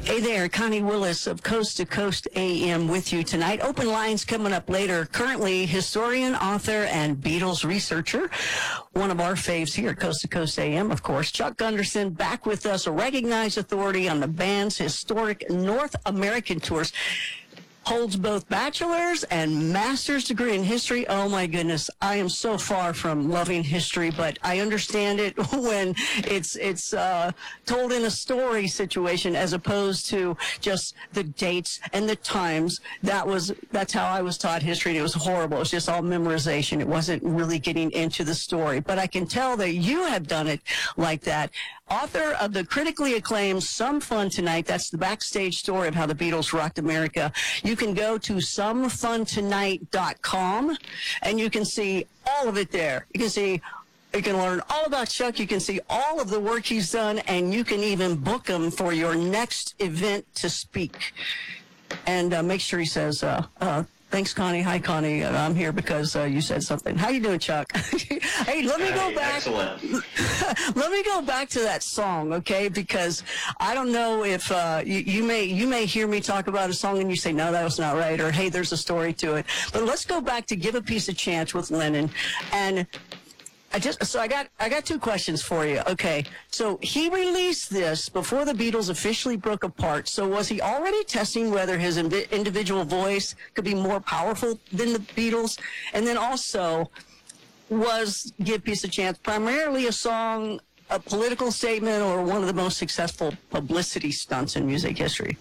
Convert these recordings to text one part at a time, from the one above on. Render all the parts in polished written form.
Hey there, Connie Willis of Coast to Coast AM with you tonight. Open lines coming up later. Currently, historian, author, and Beatles researcher. One of our faves here at Coast to Coast AM, of course. Chuck Gunderson back with us, a recognized authority on the band's historic North American tours. Holds both bachelor's and master's degree in history. Oh my goodness, I am so far from loving history, but I understand it when it's told in a story situation as opposed to just the dates and the times. That's how I was taught history, and it was horrible. It was just all memorization. It wasn't really getting into the story. But I can tell that you have done it like that. Author of the critically acclaimed Some Fun Tonight. That's the backstage story of how the Beatles rocked America. You can go to somefuntonight.com and you can see all of it there. You can learn all about Chuck. You can see all of the work he's done, and you can even book him for your next event to speak. And make sure he says, thanks, Connie. Hi, Connie. I'm here because you said something. How you doing, Chuck? Hey, let me go back. Excellent. Let me go back to that song, okay? Because I don't know if you may hear me talk about a song and you say, no, that was not right, or hey, there's a story to it. But let's go back to Give a Peace a Chance with Lennon. And I got two questions for you. Okay, so he released this before the Beatles officially broke apart. So was he already testing whether his individual voice could be more powerful than the Beatles? And then also, was Give Peace a Chance primarily a song, a political statement, or one of the most successful publicity stunts in music history?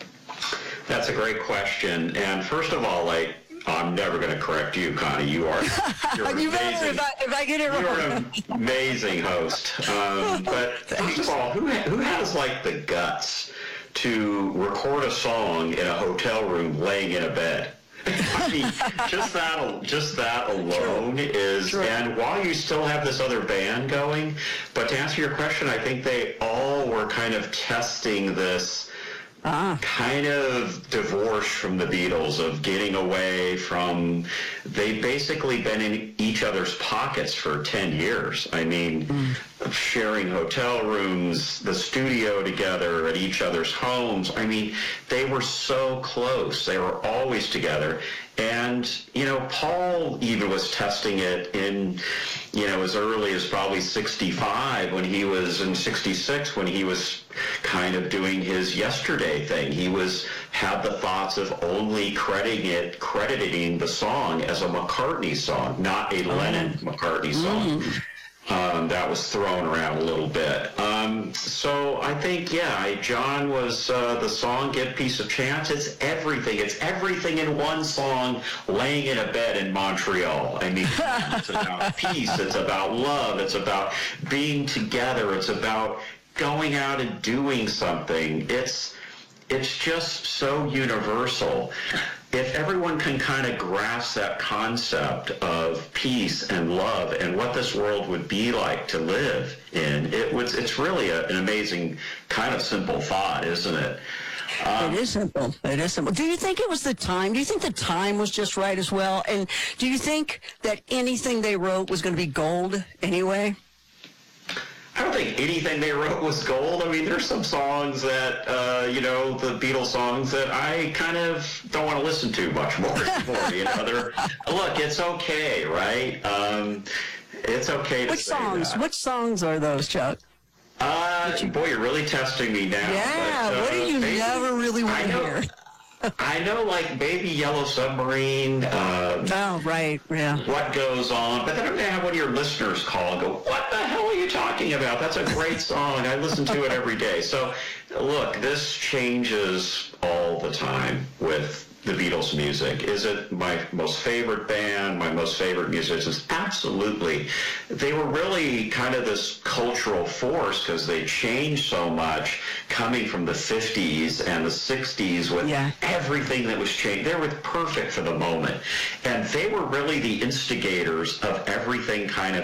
That's a great question. And first of all, I'm never going to correct you, Connie. You're you better if I get it wrong. You're an amazing host. But first of all, who has the guts to record a song in a hotel room laying in a bed? I mean, just that alone is, and while you still have this other band going, but to answer your question, I think they all were kind of testing this kind of divorce from the Beatles, of getting away from, they've basically been in each other's pockets for 10 years. I mean, sharing hotel rooms, the studio together at each other's homes. I mean, they were so close. They were always together. And, Paul even was testing it in, as early as probably 65 when he was in 66, when he was kind of doing his Yesterday thing. He had the thoughts of only crediting the song as a McCartney song, not a Lennon-McCartney song. That was thrown around a little bit. So I think, John was the song Give Peace a Chance. It's everything. It's everything in one song, laying in a bed in Montreal. I mean, it's about peace. It's about love. It's about being together. It's about going out and doing something. It's just so universal. If everyone can kind of grasp that concept of peace and love and what this world would be like to live in, it's really an amazing kind of simple thought, isn't it? It is simple. It is simple. Do you think it was the time? Do you think the time was just right as well? And do you think that anything they wrote was going to be gold anyway? I don't think anything they wrote was gold. I mean, there's some songs that, the Beatles songs that I kind of don't want to listen to much more anymore. Look, it's okay, right? It's okay to say that. Which songs are those, Chuck? Boy, you're really testing me now. Yeah, what do you never really want to hear? I know, Baby Yellow Submarine. Oh, right, yeah. What Goes On. But then I'm going to have one of your listeners call and go, what the hell are you talking about? That's a great song. I listen to it every day. So, look, this changes all the time with the Beatles music. Is it my most favorite band, my most favorite musicians? Absolutely. They were really kind of this cultural force because they changed so much coming from the 50s and the 60s with everything that was changed. They were perfect for the moment. And they were really the instigators of everything kind of